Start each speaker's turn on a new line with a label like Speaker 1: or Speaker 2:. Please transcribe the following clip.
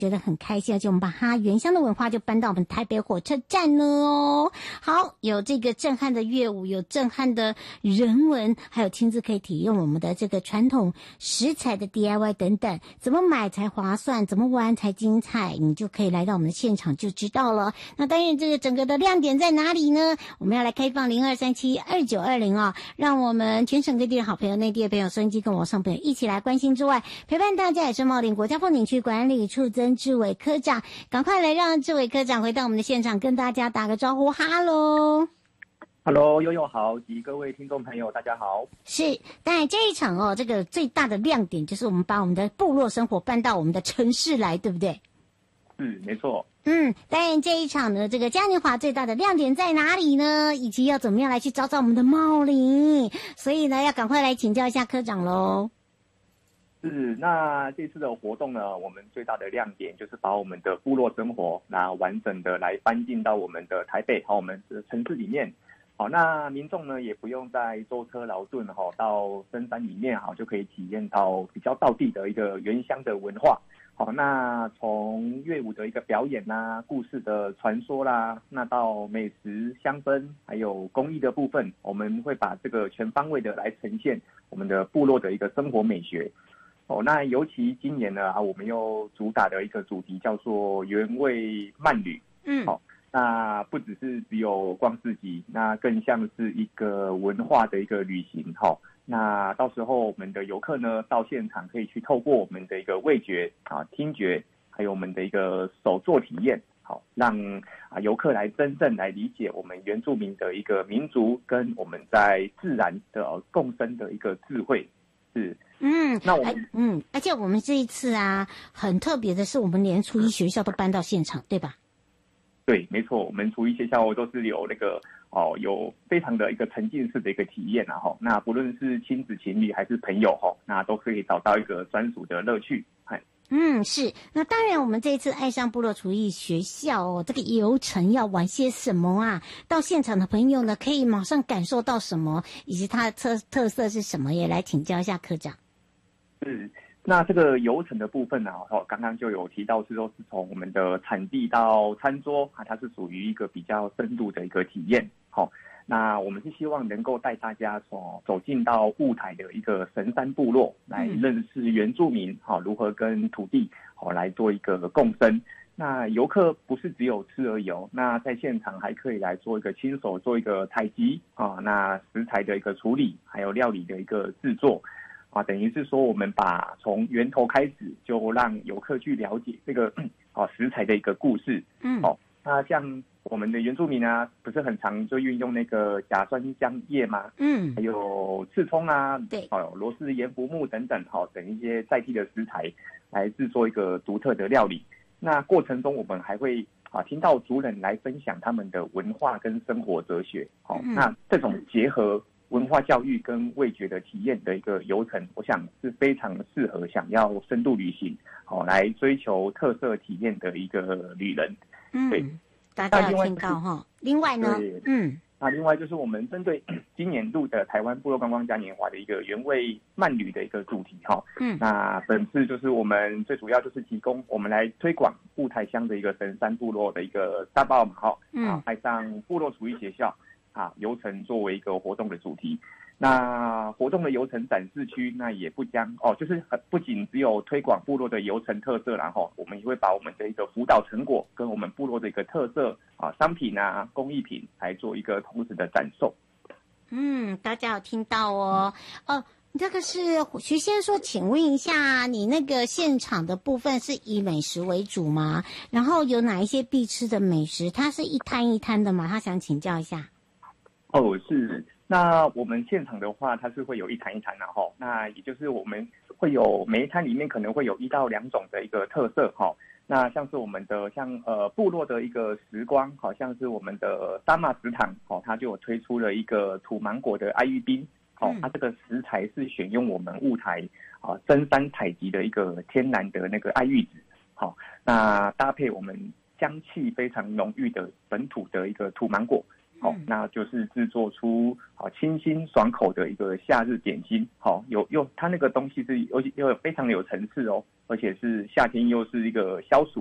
Speaker 1: 觉得很开心，而且我们把它原乡的文化就搬到我们台北火车站了哦。好，有这个震撼的乐舞，有震撼的人文，还有亲自可以体验我们的这个传统食材的 DIY 等等，怎么买才划算，怎么玩才精彩，你就可以来到我们的现场就知道了。那当然这个整个的亮点在哪里呢？我们要来开放02372920哦，让我们全省各地的好朋友、内地的朋友、收音机跟网上朋友一起来关心之外，陪伴大家也是茂林国家风景区管理处曾志伟科长，赶快来让志伟科长回到我们的现场，跟大家打个招呼，哈喽。
Speaker 2: Hello， 悠悠好，及各位听众朋友，大家好。
Speaker 1: 是，当然这一场哦，这个最大的亮点就是我们把我们的部落生活搬到我们的城市来，对不对？
Speaker 2: 没错。
Speaker 1: 当然这一场呢，这个嘉年华最大的亮点在哪里呢？以及要怎么样来去找我们的茂林？所以呢，要赶快来请教一下科长喽。
Speaker 2: 那这次的活动呢，我们最大的亮点就是把我们的部落生活完整的来搬进到我们的台北我们的城市里面。好，那民众呢也不用再舟车劳顿到深山里面就可以体验到比较道地的一个原乡的文化。好，那从乐舞的一个表演故事的传说那到美食香氛还有工艺的部分，我们会把这个全方位的来呈现我们的部落的一个生活美学。那尤其今年呢我们又主打的一个主题叫做原味慢旅。那不只有逛市集，那更像是一个文化的一个旅行。那到时候我们的游客呢到现场可以去透过我们的一个味觉听觉还有我们的一个手作体验，让游客来真正来理解我们原住民的一个民族跟我们在自然的共生的一个智慧。那我们
Speaker 1: 而且我们这一次很特别的是，我们连初一学校都搬到现场，对吧？
Speaker 2: 对，没错，我们初一学校都是有那个有非常的一个沉浸式的一个体验那不论是亲子情侣还是朋友那都可以找到一个专属的乐趣。
Speaker 1: 是。那当然我们这一次爱上部落厨艺学校这个游程要玩些什么到现场的朋友呢可以马上感受到什么，以及它的特色是什么，也来请教一下科长。
Speaker 2: 那这个游程的部分刚刚就有提到是从我们的产地到餐桌它是属于一个比较深度的一个体验。那我们是希望能够带大家走进到雾台的一个神山部落，来认识原住民如何跟土地来做一个共生。那游客不是只有吃而已那在现场还可以来做一个亲手做一个采集那食材的一个处理，还有料理的一个制作等于是说我们把从源头开始就让游客去了解这个食材的一个故事。那像我们的原住民不是很常就运用那个甲酸浆叶吗？还有刺葱
Speaker 1: 对，
Speaker 2: 螺丝盐浮木等等等一些在地的食材来制作一个独特的料理。那过程中我们还会听到族人来分享他们的文化跟生活哲学。那这种结合文化教育跟味觉的体验的一个游程，我想是非常适合想要深度旅行来追求特色体验的一个旅人。对，
Speaker 1: 大家有听到另外呢
Speaker 2: 那另外就是我们针对今年度的台湾部落观光嘉年华的一个原味慢旅的一个主题那本次就是我们最主要就是提供我们来推广雾台乡的一个神山部落的一个大包爱上部落厨艺学校游程作为一个活动的主题。那活动的游程展示区那也不将就是不仅只有推广部落的游程特色我们也会把我们的一个辅导成果跟我们部落的一个特色商品工艺品来做一个同时的展售。
Speaker 1: 大家有听到这个是徐先说，请问一下，你那个现场的部分是以美食为主吗？然后有哪一些必吃的美食？它是一摊一摊的吗？他想请教一下。
Speaker 2: 是。那我们现场的话，它是会有一摊一摊那也就是我们会有每一摊里面可能会有1到2种的一个特色那像是我们的部落的一个时光像是我们的沙马食堂它就有推出了一个土芒果的爱玉冰它这个食材是选用我们雾台深山采集的一个天然的那个爱玉子那搭配我们香气非常浓郁的本土的一个土芒果好，那就是制作出清新爽口的一个夏日点心。好，它那个东西是又非常有层次哦，而且是夏天又是一个消暑